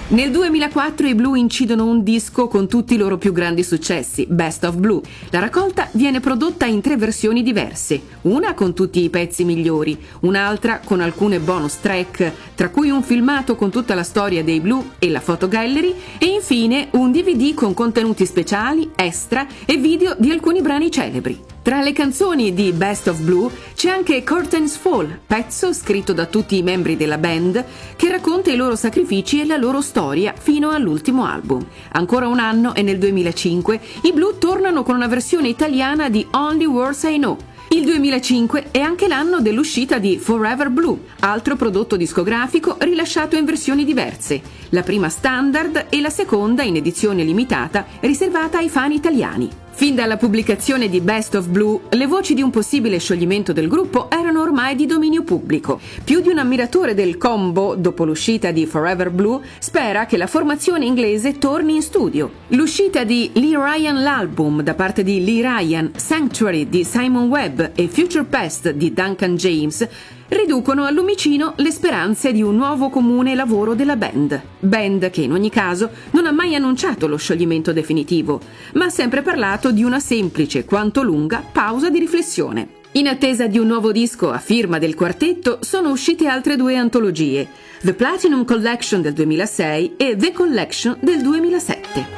Nel 2004 i Blue incidono un disco con tutti i loro più grandi successi, Best of Blue. La raccolta viene prodotta in 3 versioni diverse, una con tutti i pezzi migliori, un'altra con alcune bonus track, tra cui un filmato con tutta la storia dei Blue e la photo gallery, e infine un DVD con contenuti speciali, extra e video di alcuni brani celebri. Tra le canzoni di Best of Blue c'è anche Curtains Fall, pezzo scritto da tutti i membri della band che racconta i loro sacrifici e la loro storia fino all'ultimo album. Ancora un anno e nel 2005 i Blue tornano con una versione italiana di Only Words I Know. Il 2005 è anche l'anno dell'uscita di Forever Blue, altro prodotto discografico rilasciato in versioni diverse, la prima standard e la seconda in edizione limitata riservata ai fan italiani. Fin dalla pubblicazione di Best of Blue, le voci di un possibile scioglimento del gruppo erano ormai di dominio pubblico. Più di un ammiratore del combo, dopo l'uscita di Forever Blue, spera che la formazione inglese torni in studio. L'uscita di Lee Ryan l'album da parte di Lee Ryan, Sanctuary di Simon Webb e Future Past di Duncan James riducono al lumicino le speranze di un nuovo comune lavoro della band che in ogni caso non ha mai annunciato lo scioglimento definitivo, ma ha sempre parlato di una semplice quanto lunga pausa di riflessione. In attesa di un nuovo disco a firma del quartetto sono uscite altre 2 antologie, The Platinum Collection del 2006 e The Collection del 2007.